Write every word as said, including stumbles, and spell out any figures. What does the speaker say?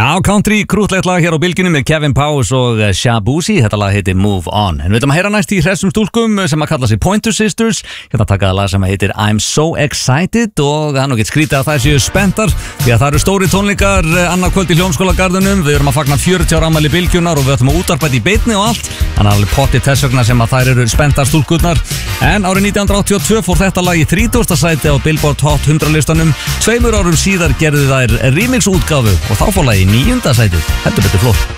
Já, country krútlegt lag hér á bylgjunum með Kevin Powers og Shabuzi. Þetta lag heitir Move On. En við ætlum að heyra næst í hressum stúlkum sem að kalla sig Pointer Sisters. Hérna takaða lag sem heitir I'm So Excited og það er nú gett skrítið að það séu spenntar því að það eru stóri tónleikar annað kvöld í Hljómskálagarðinum. Við erum að fagna fjörutíu ára afmæli bylgjunar og við ætlum að útvarpa í beinni og allt. Þannig að alveg pottið þess vegna sem að þær eru spenntar stúlkurnar. En árið nítján hundruð áttatíu og tvö fór þetta lag í þrítugasta sæti á Billboard Hot hundrað listanum. Tveimur árum síðar gerðu þær remix útgáfu og þá fór lagið í níunda sætið. Heldur betur flott.